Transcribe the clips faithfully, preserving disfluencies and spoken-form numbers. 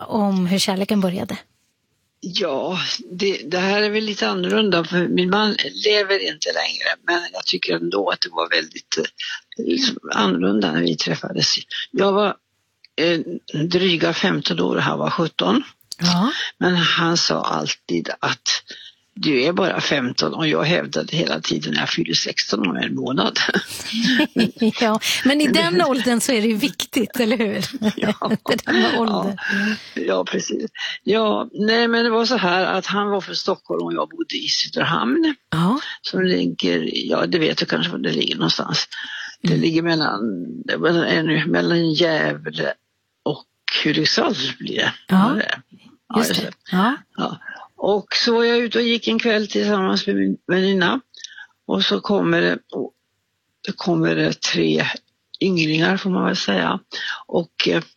om hur kärleken började? Ja, det, det här är väl lite annorlunda för min man lever inte längre, men jag tycker ändå att det var väldigt liksom, annorlunda när vi träffades. Jag var eh, dryga femton år och han var sjutton. Ja. Men han sa alltid att du är bara femton och jag hävdade hela tiden när jag fyllde sexton om en månad. Ja, men i den åldern så är det ju viktigt, eller hur? Ja, det där med ålder. Ja, ja, precis. Ja, nej, men det var så här att han var från Stockholm och jag bodde i Söderhamn. Ja. Som ligger, ja det vet du kanske var det ligger någonstans. Det mm. ligger mellan, mellan Gävle och Hudiksvall blir det. Ja, ja just det. Ja. Ja. Och så var jag ute och gick en kväll tillsammans med min väninna. Och så kommer det, det kommer det tre ynglingar får man väl säga. Och eh,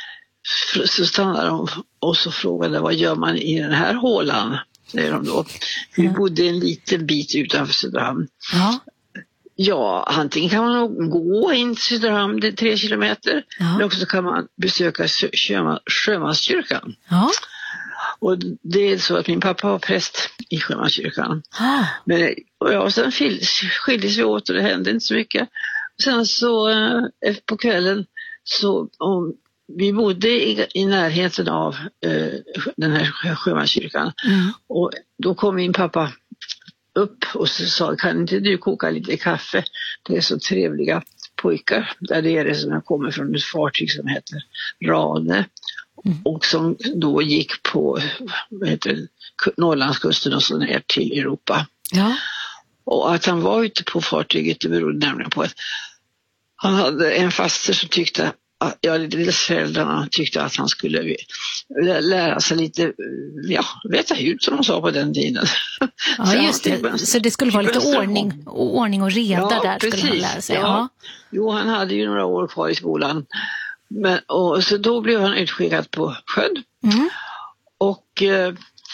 så stannar de och så frågade vad gör man i den här hålan? Säger de då. Vi bodde en liten bit utanför Söderhamn. Ja. Ja, antingen kan man nog gå in till Söderhamn, det är tre kilometer. Ja. Eller också kan man besöka Sjöma, Sjömanskyrkan. Ja. Och det är så att min pappa var präst i Sjömanskyrkan. Ah. Men och ja, sen skildes vi åt och det hände inte så mycket. Sen så eh, på kvällen så om, vi bodde i, i närheten av eh, den här Sjömanskyrkan. Mm. Och då kom min pappa upp och så sa, kan inte du koka lite kaffe? Det är så trevliga pojkar där det är det som jag kommer från ett fartyg som heter Rane. Mm. Och som då gick på vad heter det, Norrlandskusten och så ner till Europa. Ja. Och att han var ute på fartyget det berodde nämligen på att han hade en faster som tyckte att, ja, lite föräldrarna tyckte att han skulle lära sig lite, ja, veta ut som de sa på den tiden. Ja, så just det. En, så det skulle vara lite ordning, ordning och reda ja, där precis. Skulle han lära sig. Ja. Ja. Jo, han hade ju några år kvar i skolan. Men, och så då blev han utskickad på sjön. Mm. Och eh,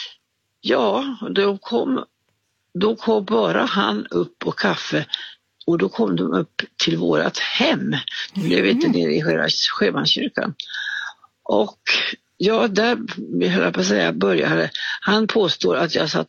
ja, då kom, då kom bara han upp på kaffe. Och då kom de upp till vårat hem. Det blev inte mm. nere i Sjömanskyrkan. Och ja, där höll jag på att säga började. Han påstår att jag satt